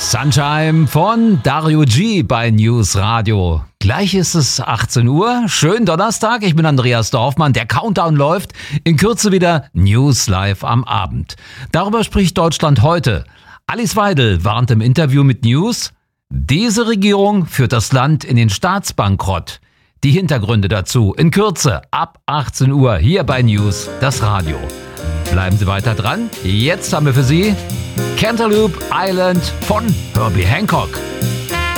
Sunshine von Dario G bei News Radio. Gleich ist es 18 Uhr. Schönen Donnerstag. Ich bin Andreas Dorfmann. Der Countdown läuft. In Kürze wieder News Live am Abend. Darüber spricht Deutschland heute. Alice Weidel warnt im Interview mit News: Diese Regierung führt das Land in den Staatsbankrott. Die Hintergründe dazu in Kürze ab 18 Uhr hier bei News, das Radio. Bleiben Sie weiter dran. Jetzt haben wir für Sie Cantaloupe Island von Herbie Hancock.